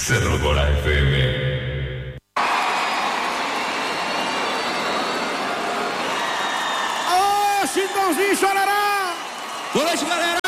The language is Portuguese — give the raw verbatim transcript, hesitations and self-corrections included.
Cerro Gorá F M. Chitãozinho Chororó! Boa noite, galera!